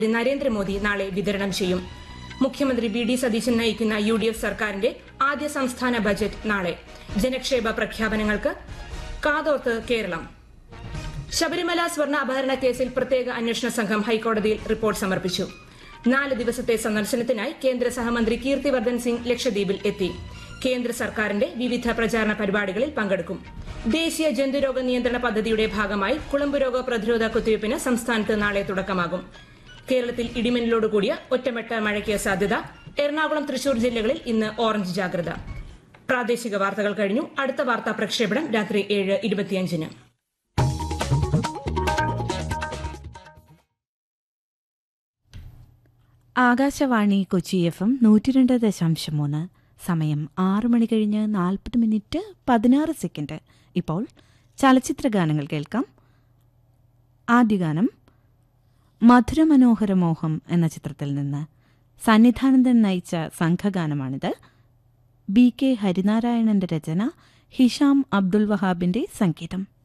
നരേന്ദ്രമോദി നാളെ വിതരണം ചെയ്യും. മുഖ്യമന്ത്രി വി.ഡി. സതീശൻ നയിക്കുന്ന UDF സർക്കാരിന്റെ ആദ്യ സംസ്ഥാന ബജറ്റ് നാളെ. ജനക്ഷേമ പ്രഖ്യാപനങ്ങൾക്ക് കാതോർത്ത് കേരളം. ശബരിമല സ്വർണ്ണ അപഹരണ കേസിൽ പ്രത്യേക അന്വേഷണ സംഘം ഹൈക്കോടതിയിൽ റിപ്പോർട്ട് സമർപ്പിച്ചു. 4 ദിവസത്തെ സന്ദർശനത്തിനായി കേന്ദ്ര സഹമന്ത്രി കീർത്തിവർദ്ധൻ സിംഗ് ലക്ഷദ്വീപിൽ എത്തി. കേന്ദ്ര സർക്കാരിന്റെ വിവിധ പ്രചാരണ പരിപാടികളിൽ പങ്കെടുക്കും. ദേശീയ ജന്തുരോഗ നിയന്ത്രണ പദ്ധതിയുടെ ഭാഗമായി കുളമ്പുരോഗ പ്രതിരോധ കുത്തിവയ്പ്പിന് സംസ്ഥാനത്ത് നാളെ തുടക്കമാകും. കേരളത്തിൽ ഇടിമിന്നലോടുകൂടിയ ഒറ്റപ്പെട്ട മഴയ്ക്ക് സാധ്യത. എറണാകുളം, തൃശൂർ ജില്ലകളിൽ ഇന്ന് ഓറഞ്ച് ജാഗ്രത. പ്രാദേശിക വാർത്തകൾ കഴിഞ്ഞു. അടുത്ത വാർത്താ പ്രക്ഷേപണം രാത്രി 7:25. ആകാശവാണി കൊച്ചി FM 102.3. സമയം 6 മണി കഴിഞ്ഞ് 40 മിനിറ്റ് 16 സെക്കൻഡ്. ഇപ്പോൾ ചലച്ചിത്ര ഗാനങ്ങൾ കേൾക്കാം. ആദ്യ ഗാനം മധുരമനോഹര മോഹം എന്ന ചിത്രത്തിൽ നിന്ന് സന്നിധാനന്ദൻ നയിച്ച സംഘഗാനമാണിത്. BK ഹരിനാരായണന്റെ രചന, ഹിഷാം അബ്ദുൽ വഹാബിന്റെ സംഗീതം.